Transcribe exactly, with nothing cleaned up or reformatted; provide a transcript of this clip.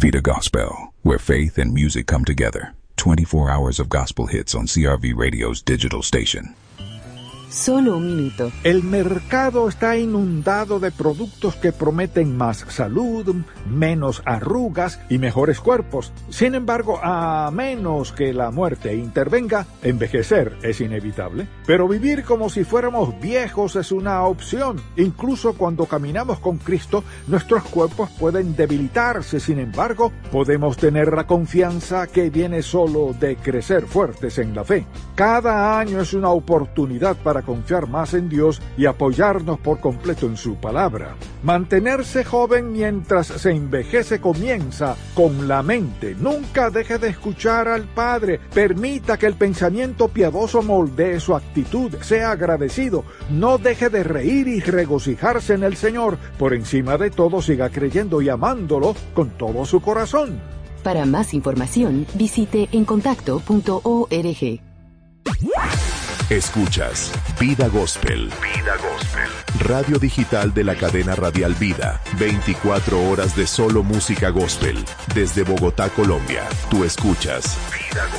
Vida Gospel, where faith and music come together. twenty-four hours of gospel hits on C R V Radio's digital station. Solo un minuto. El mercado está inundado de productos que prometen más salud, menos arrugas y mejores cuerpos. Sin embargo, a menos que la muerte intervenga, envejecer es inevitable. Pero vivir como si fuéramos viejos es una opción. Incluso cuando caminamos con Cristo, nuestros cuerpos pueden debilitarse. Sin embargo, podemos tener la confianza que viene solo de crecer fuertes en la fe. Cada año es una oportunidad para confiar más en Dios y apoyarnos por completo en su palabra. Mantenerse joven mientras se envejece comienza con la mente. Nunca deje de escuchar al Padre. Permita que el pensamiento piadoso moldee su actitud. Sea agradecido. No deje de reír y regocijarse en el Señor. Por encima de todo, siga creyendo y amándolo con todo su corazón. Para más información, visite encontacto punto org. Escuchas Vida Gospel. Vida Gospel. Radio digital de la cadena radial Vida. veinticuatro horas de solo música gospel. Desde Bogotá, Colombia. Tú escuchas Vida Gospel.